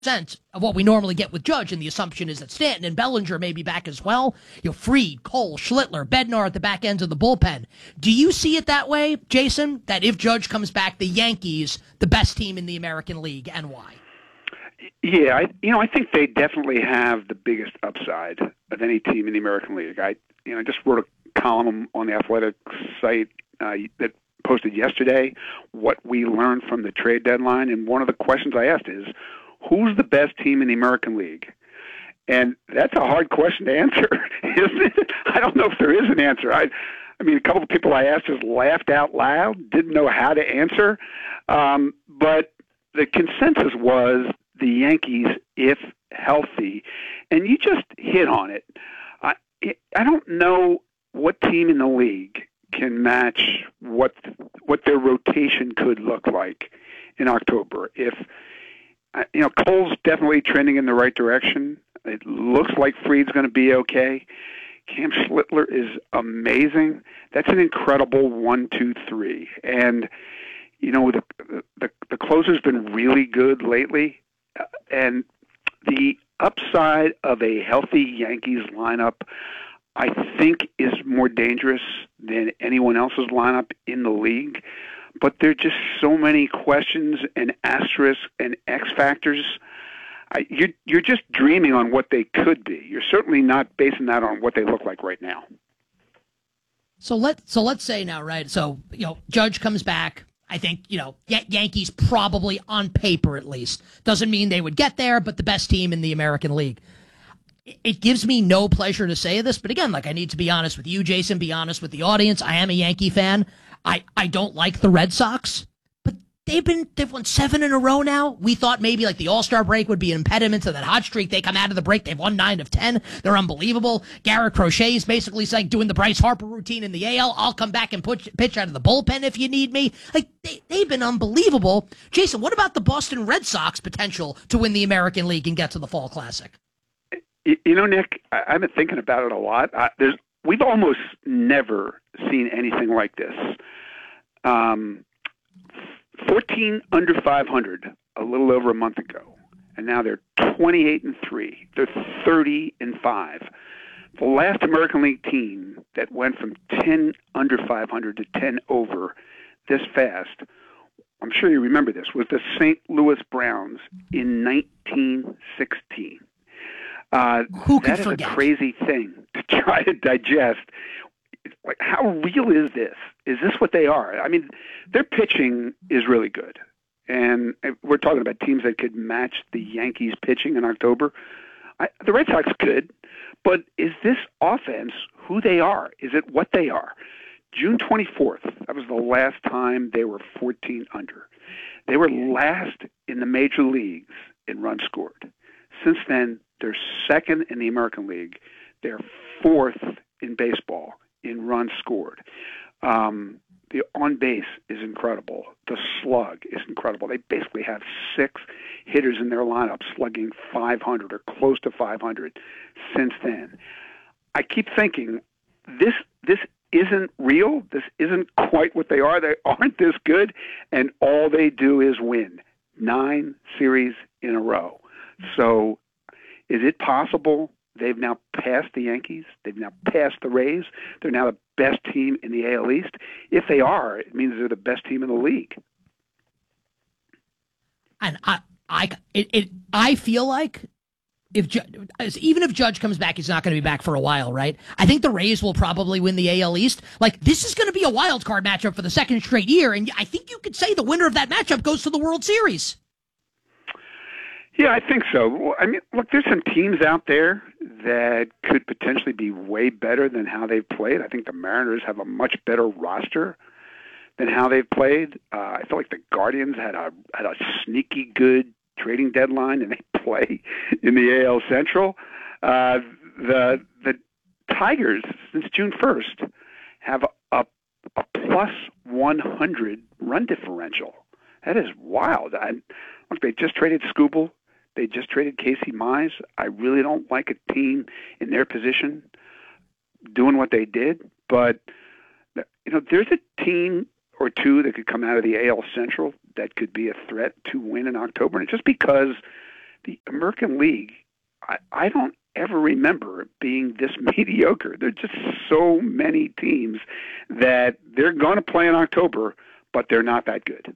of what we normally get with Judge, and the assumption is that Stanton and Bellinger may be back as well. Fried, Cole, Schlittler, Bednar at the back ends of the bullpen. Do you see it that way, Jason, that if Judge comes back, the Yankees, the best team in the American League, and why? Yeah, I think they definitely have the biggest upside of any team in the American League. I just wrote a column on the Athletic site that posted yesterday what we learned from the trade deadline, and one of the questions I asked is, who's the best team in the American League? And that's a hard question to answer, isn't it? I don't know if there is an answer. I mean, a couple of people I asked just laughed out loud, didn't know how to answer. But the consensus was the Yankees, if healthy. And you just hit on it. I don't know what team in the league can match what their rotation could look like in October. If Cole's definitely trending in the right direction. It looks like Fried's going to be okay. Cam Schlittler is amazing. That's an incredible 1-2-3. And the closer's been really good lately. And the upside of a healthy Yankees lineup, I think, is more dangerous than anyone else's lineup in the league. But there are just so many questions and asterisks and X factors. You're just dreaming on what they could be. You're certainly not basing that on what they look like right now. So let's say now, right? So Judge comes back. I think Yankees probably on paper at least doesn't mean they would get there, but the best team in the American League. It gives me no pleasure to say this, but again, I need to be honest with you, Jason. Be honest with the audience. I am a Yankee fan. I don't like the Red Sox, but they've won 7 in a row now. We thought maybe the All-Star break would be an impediment to that hot streak. They come out of the break, they've won 9 of 10. They're unbelievable. Garrett Crochet is basically doing the Bryce Harper routine in the AL. I'll come back and pitch out of the bullpen if you need me. They've been unbelievable. Jason, what about the Boston Red Sox potential to win the American League and get to the Fall Classic? Nick, I've been thinking about it a lot. We've almost never seen anything like this. 14 under 500 a little over a month ago, and now they're 28-3. They're 30-5. The last American League team that went from 10 under 500 to 10 over this fast, I'm sure you remember this, was the St. Louis Browns in 1916. Who could that is forget? A crazy thing to try to digest. How real is this? Is this what they are? I mean, their pitching is really good. And we're talking about teams that could match the Yankees pitching in October. The Red Sox could. But is this offense who they are? Is it what they are? June 24th, that was the last time they were 14 under. They were last in the major leagues in runs scored. Since then, they're second in the American League. They're fourth in baseball in runs scored. The on base is incredible. The slug is incredible. They basically have 6 hitters in their lineup slugging 500 or close to 500 since then. I keep thinking this isn't real. This isn't quite what they are. They aren't this good, and all they do is win 9 series in a row. So is it possible they've now passed the Yankees? They've now passed the Rays? They're now the best team in the AL East? If they are, it means they're the best team in the league. And I feel like even if Judge comes back, he's not going to be back for a while, right? I think the Rays will probably win the AL East. This is going to be a wild card matchup for the second straight year, and I think you could say the winner of that matchup goes to the World Series. Yeah, I think so. I mean, look, there's some teams out there that could potentially be way better than how they've played. I think the Mariners have a much better roster than how they've played. I feel like the Guardians had a sneaky good trading deadline, and they play in the AL Central. The Tigers, since June 1st, have a plus 100 run differential. That is wild. Look, they just traded Skubal. They just traded Casey Mize. I really don't like a team in their position doing what they did. But, there's a team or two that could come out of the AL Central that could be a threat to win in October. And it's just because the American League, I don't ever remember it being this mediocre. There are just so many teams that they're going to play in October, but they're not that good.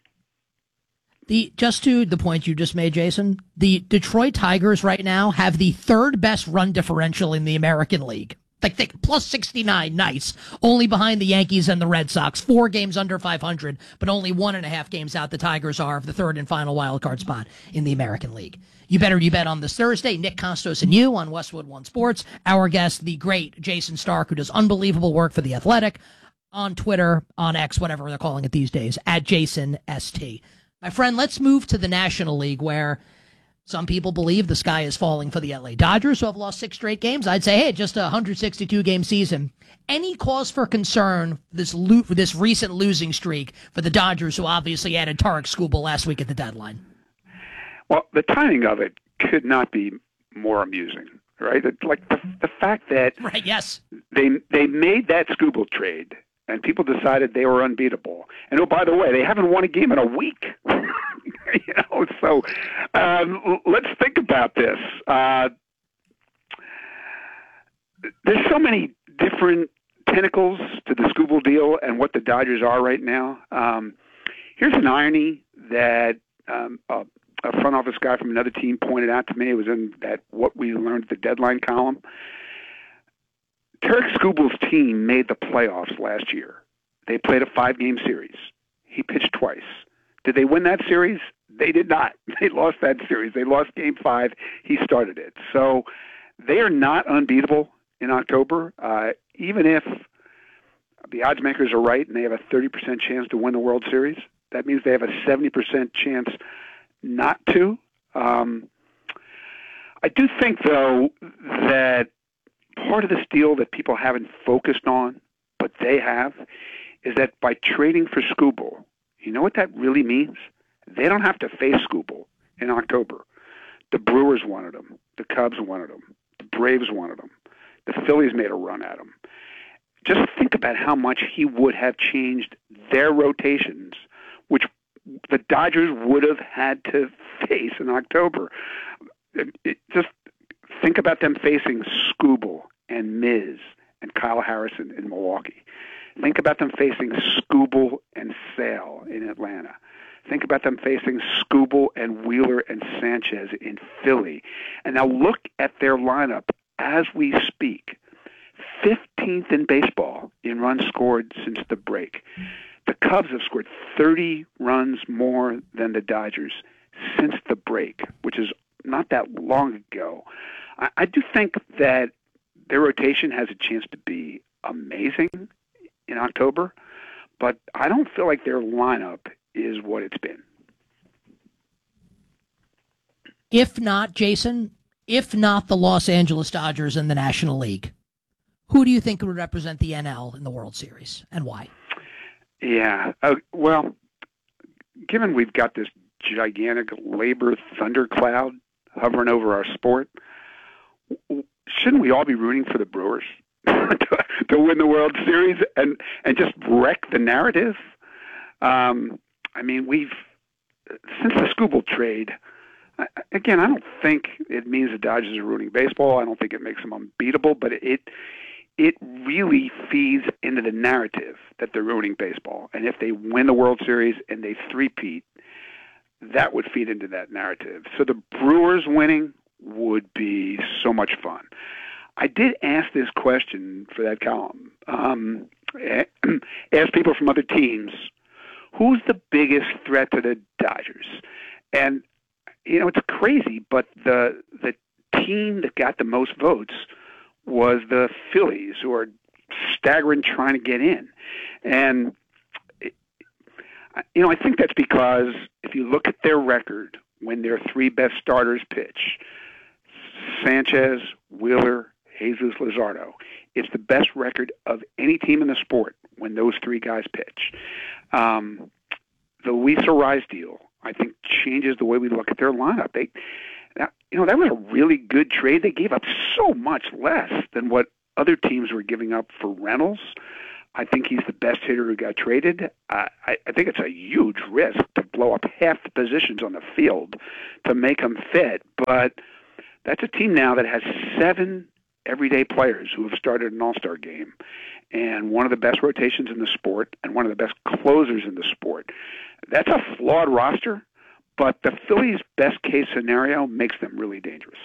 Just to the point you just made, Jason, the Detroit Tigers right now have the third best run differential in the American League. Like plus 69, nice. Only behind the Yankees and the Red Sox. 4 games under 500, but only 1.5 games out the Tigers are of the third and final wild card spot in the American League. You bet on this Thursday. Nick Costos and you on Westwood One Sports. Our guest, the great Jason Stark, who does unbelievable work for The Athletic on Twitter, on X, whatever they're calling it these days, at Jason ST. My friend, let's move to the National League, where some people believe the sky is falling for the LA Dodgers, who have lost 6 straight games. I'd say, hey, just a 162-game season. Any cause for concern for this recent losing streak for the Dodgers, who obviously added Tarek Skubal last week at the deadline? Well, the timing of it could not be more amusing, right? It's like the fact that right, yes, they made that Skubal trade, and people decided they were unbeatable. And oh, by the way, they haven't won a game in a week. So let's think about this. There's so many different tentacles to the Skubal deal and what the Dodgers are right now. Here's an irony that a front office guy from another team pointed out to me. It was in that What We Learned at the Deadline column. Tarek Skubal's team made the playoffs last year. They played a 5-game series. He pitched twice. Did they win that series? They did not. They lost that series. They lost Game 5. He started it. So they are not unbeatable in October. Even if the odds makers are right and they have a 30% chance to win the World Series, that means they have a 70% chance not to. I do think, though, that part of this deal that people haven't focused on, but they have, is that by trading for Skubal, you know what that really means? They don't have to face Skubal in October. The Brewers wanted him. The Cubs wanted him. The Braves wanted him. The Phillies made a run at him. Just think about how much he would have changed their rotations, which the Dodgers would have had to face in October. Just think about them facing Skubal and Miz and Kyle Harrison in Milwaukee. Think about them facing Skubal and Sale in Atlanta. Think about them facing Skubal and Wheeler and Sanchez in Philly. And now look at their lineup as we speak. 15th in baseball in runs scored since the break. The Cubs have scored 30 runs more than the Dodgers since the break, which is not that long ago. I do think that their rotation has a chance to be amazing in October, but I don't feel like their lineup is what it's been. If not, Jason, if not the Los Angeles Dodgers in the National League, who do you think would represent the NL in the World Series, and why? Yeah, well, given we've got this gigantic labor thundercloud hovering over our sport, shouldn't we all be rooting for the Brewers to win the World Series and just wreck the narrative? I mean, since the Skubal trade, again, I don't think it means the Dodgers are ruining baseball. I don't think it makes them unbeatable, but it really feeds into the narrative that they're ruining baseball. And if they win the World Series and they three-peat, that would feed into that narrative. So the Brewers winning would be so much fun. I did ask this question for that column. Ask people from other teams, who's the biggest threat to the Dodgers? And, it's crazy, but the team that got the most votes was the Phillies, who are staggering trying to get in. And, I think that's because if you look at their record when their 3 best starters pitch, Sanchez, Wheeler, Jesus Luzardo, it's the best record of any team in the sport when those 3 guys pitch. The Luis Arraez deal, I think, changes the way we look at their lineup. That was a really good trade. They gave up so much less than what other teams were giving up for Reynolds. I think he's the best hitter who got traded. I think it's a huge risk to blow up half the positions on the field to make him fit. But that's a team now that has 7 everyday players who have started an all-star game, and one of the best rotations in the sport and one of the best closers in the sport. That's a flawed roster, but the Phillies' best-case scenario makes them really dangerous.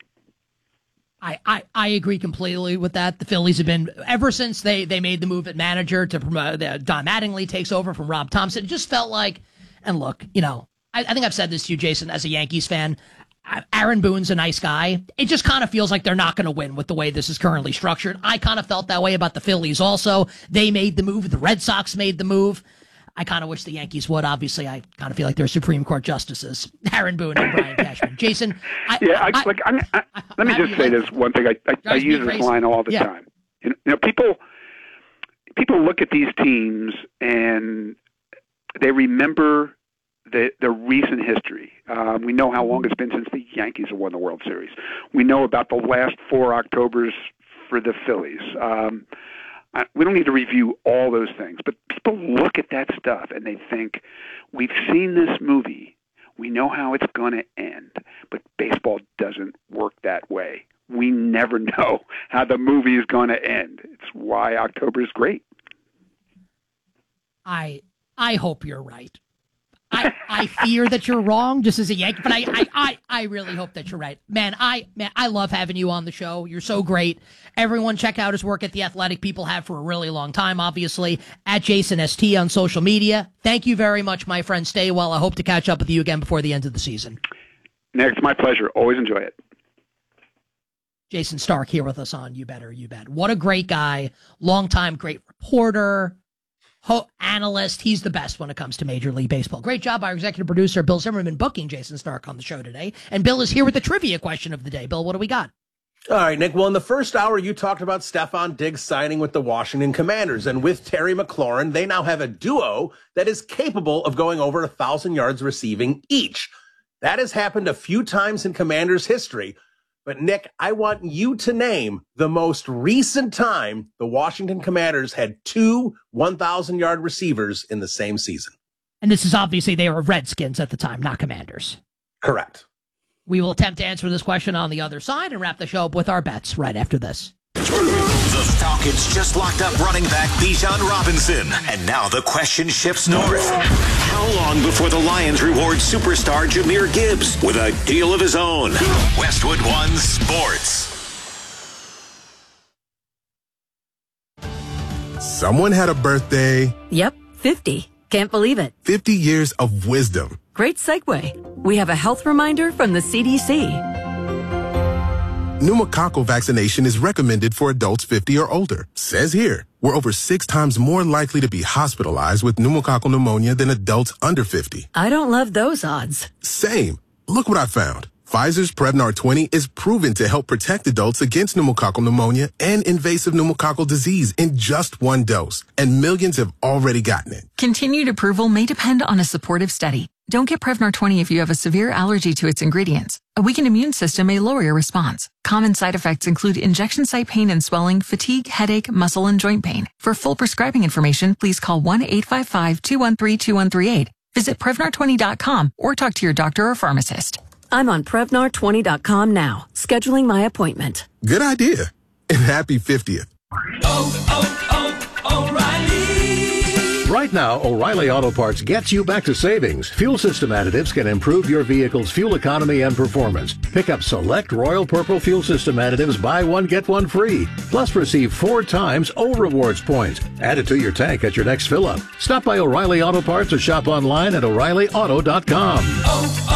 I agree completely with that. The Phillies have been, ever since they made the move at manager to promote, Don Mattingly takes over from Rob Thompson, it just felt like, and look, I think I've said this to you, Jason, as a Yankees fan, Aaron Boone's a nice guy. It just kind of feels like they're not going to win with the way this is currently structured. I kind of felt that way about the Phillies also. They made the move. The Red Sox made the move. I kind of wish the Yankees would. Obviously, I kind of feel like they're Supreme Court justices, Aaron Boone and Brian Cashman. Jason, let me just say this one thing. I use this line all the time. People look at these teams and they remember the recent history. We know how long it's been since the Yankees have won the World Series. We know about the last 4 Octobers for the Phillies. We don't need to review all those things, but people look at that stuff and they think, we've seen this movie. We know how it's going to end, but baseball doesn't work that way. We never know how the movie is going to end. It's why October is great. I hope you're right. I fear that you're wrong, just as a Yankee, but I really hope that you're right. Man, I love having you on the show. You're so great. Everyone check out his work at The Athletic. People have for a really long time, obviously, at Jason ST on social media. Thank you very much, my friend. Stay well. I hope to catch up with you again before the end of the season. Nick, it's my pleasure. Always enjoy it. Jason Stark here with us on You Better, You Bet. What a great guy. Longtime great reporter. Analyst. He's the best when it comes to Major League Baseball. Great job by our executive producer, Bill Zimmerman, booking Jason Stark on the show today. And Bill is here with the trivia question of the day. Bill, what do we got? All right, Nick. Well, in the first hour, you talked about Stephon Diggs signing with the Washington Commanders. And with Terry McLaurin, they now have a duo that is capable of going over 1,000 yards receiving each. That has happened a few times in Commanders history. But, Nick, I want you to name the most recent time the Washington Commanders had 2 1,000-yard receivers in the same season. And this is obviously they were Redskins at the time, not Commanders. Correct. We will attempt to answer this question on the other side and wrap the show up with our bets right after this. The Falcons just locked up running back Bijan Robinson. And now the question shifts north. How long before the Lions reward superstar Jahmyr Gibbs with a deal of his own? Westwood One Sports. Someone had a birthday. Yep, 50. Can't believe it. 50 years of wisdom. Great segue. We have a health reminder from the CDC. Pneumococcal vaccination is recommended for adults 50 or older. Says here, we're over 6 times more likely to be hospitalized with pneumococcal pneumonia than adults under 50. I don't love those odds. Same. Look what I found. Pfizer's Prevnar 20 is proven to help protect adults against pneumococcal pneumonia and invasive pneumococcal disease in just 1 dose. And millions have already gotten it. Continued approval may depend on a supportive study. Don't get Prevnar 20 if you have a severe allergy to its ingredients. A weakened immune system may lower your response. Common side effects include injection site pain and swelling, fatigue, headache, muscle, and joint pain. For full prescribing information, please call 1-855-213-2138. Visit Prevnar20.com or talk to your doctor or pharmacist. I'm on Prevnar20.com now, scheduling my appointment. Good idea. And happy 50th. O'Reilly. Right now, O'Reilly Auto Parts gets you back to savings. Fuel system additives can improve your vehicle's fuel economy and performance. Pick up select Royal Purple fuel system additives, buy one, get one free. Plus receive 4 times O Rewards points. Add it to your tank at your next fill-up. Stop by O'Reilly Auto Parts or shop online at O'ReillyAuto.com.